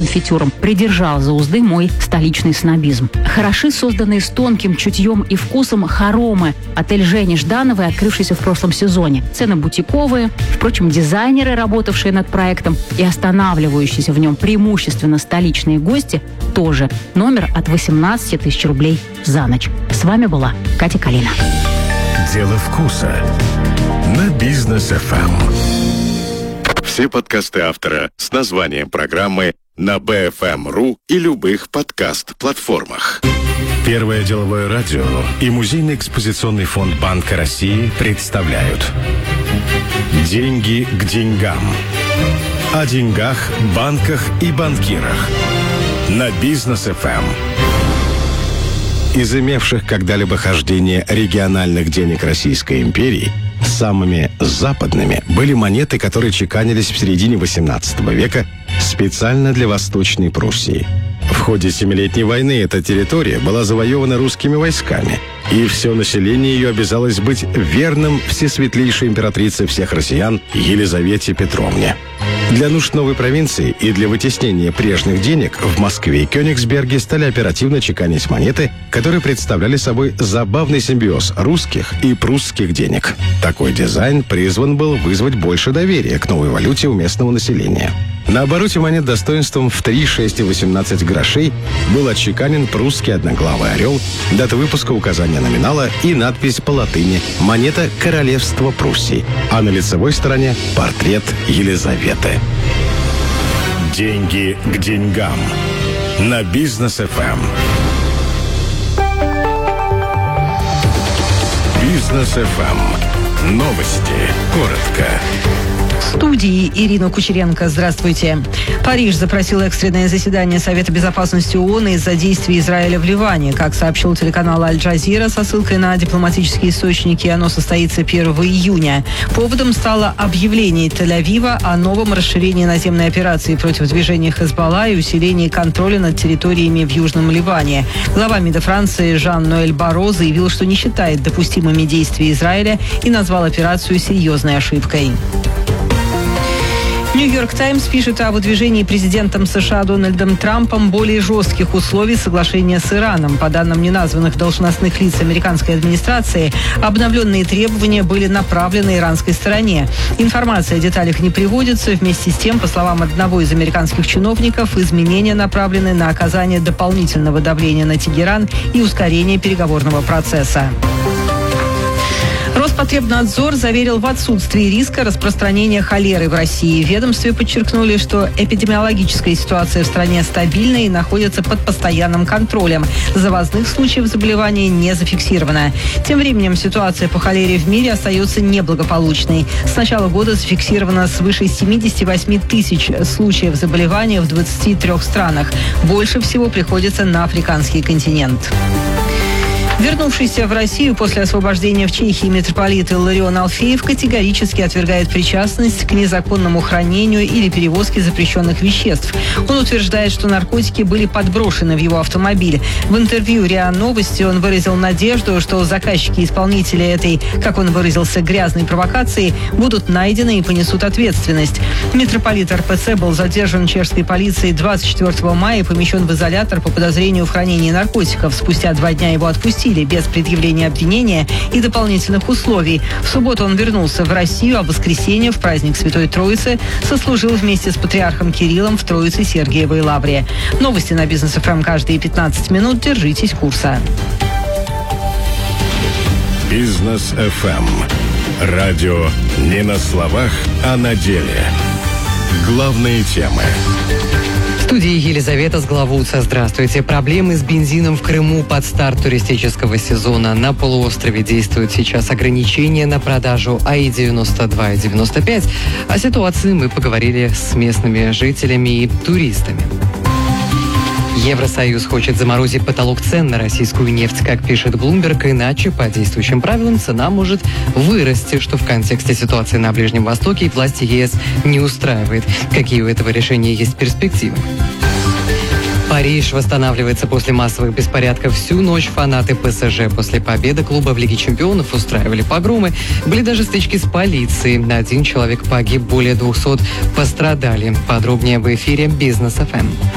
конфитюром, придержал за узды мой столичный снобизм. Хороши созданные с тонким чутьем и вкусом хоромы. Отель Жени Ждановой, открывшийся в прошлом сезоне. Цены бутиковые. Впрочем, дизайнеры, работавшие над проектом и останавливающиеся в нем преимущественно столичные гости, тоже. Номер от 18 тысяч рублей за ночь. С вами была Катя Калина. Дело вкуса на Бизнес ФМ. Все подкасты автора с названием программы на BFM.ru и любых подкаст-платформах. Первое деловое радио и Музейный экспозиционный фонд Банка России представляют «Деньги к деньгам». О деньгах, банках и банкирах. На Бизнес ФМ. Из имевших когда-либо хождение региональных денег Российской империи самыми западными были монеты, которые чеканились в середине XVIII века специально для Восточной Пруссии. В ходе Семилетней войны эта территория была завоевана русскими войсками, и все население ее обязалось быть верным всесветлейшей императрице всех россиян Елизавете Петровне. Для нужд новой провинции и для вытеснения прежних денег в Москве и Кёнигсберге стали оперативно чеканить монеты, которые представляли собой забавный симбиоз русских и прусских денег. Такой дизайн призван был вызвать больше доверия к новой валюте у местного населения. На обороте монет достоинством в 3, 6 и 18 грошей был отчеканен прусский одноглавый орел, дата выпуска, указание номинала и надпись по латыни «Монета Королевства Пруссии», а на лицевой стороне портрет Елизаветы. Деньги к деньгам. На Бизнес ФМ. Бизнес ФМ. Новости. Коротко. В студии Ирина Кучеренко. Здравствуйте. Париж запросил экстренное заседание Совета безопасности ООН из-за действий Израиля в Ливане. Как сообщил телеканал Аль-Джазира со ссылкой на дипломатические источники, оно состоится 1 июня. Поводом стало объявление Тель-Авива о новом расширении наземной операции против движения Хезболла и усилении контроля над территориями в Южном Ливане. Глава МИДа Франции Жан-Ноэль Барро заявил, что не считает допустимыми действия Израиля и назвал операцию серьезной ошибкой. «Нью-Йорк Таймс» пишет о выдвижении президентом США Дональдом Трампом более жестких условий соглашения с Ираном. По данным неназванных должностных лиц американской администрации, обновленные требования были направлены иранской стороне. Информация о деталях не приводится. Вместе с тем, по словам одного из американских чиновников, изменения направлены на оказание дополнительного давления на Тегеран и ускорение переговорного процесса. Роспотребнадзор заверил в отсутствии риска распространения холеры в России. В ведомстве подчеркнули, что эпидемиологическая ситуация в стране стабильна и находится под постоянным контролем. Завозных случаев заболевания не зафиксировано. Тем временем ситуация по холере в мире остается неблагополучной. С начала года зафиксировано свыше 78 тысяч случаев заболевания в 23 странах. Больше всего приходится на африканский континент. Вернувшийся в Россию после освобождения в Чехии митрополит Илларион Алфеев категорически отвергает причастность к незаконному хранению или перевозке запрещенных веществ. Он утверждает, что наркотики были подброшены в его автомобиль. В интервью РИА Новости он выразил надежду, что заказчики и исполнители этой, как он выразился, грязной провокации будут найдены и понесут ответственность. Митрополит РПЦ был задержан чешской полицией 24 мая и помещен в изолятор по подозрению в хранении наркотиков. Спустя 2 дня его отпустили без предъявления обвинения и дополнительных условий. В субботу он вернулся в Россию, а в воскресенье, в праздник Святой Троицы, сослужил вместе с патриархом Кириллом в Троице-Сергиевой лавре. Новости на Бизнес ФМ каждые 15 минут. Держитесь курса. Бизнес ФМ. Радио не на словах, а на деле. Главные темы. В студии Елизавета Сглавутса. Здравствуйте. Проблемы с бензином в Крыму под старт туристического сезона. На полуострове действуют сейчас ограничения на продажу АИ-92 и 95. О ситуации мы поговорили с местными жителями и туристами. Евросоюз хочет заморозить потолок цен на российскую нефть. Как пишет Bloomberg, иначе по действующим правилам цена может вырасти, что в контексте ситуации на Ближнем Востоке и власти ЕС не устраивает. Какие у этого решения есть перспективы? Париж восстанавливается после массовых беспорядков. Всю ночь фанаты ПСЖ после победы клуба в Лиге чемпионов устраивали погромы. Были даже стычки с полицией. 1 человек погиб, более 200 пострадали. Подробнее в эфире Бизнес ФМ.